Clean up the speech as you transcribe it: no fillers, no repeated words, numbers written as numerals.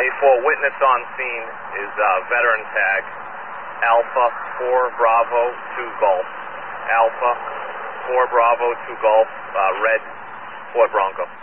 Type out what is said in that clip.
A4 witness on scene is veteran tag Alpha 4 Bravo 2 Golf. Alpha 4 Bravo 2 Golf, red Ford Bronco.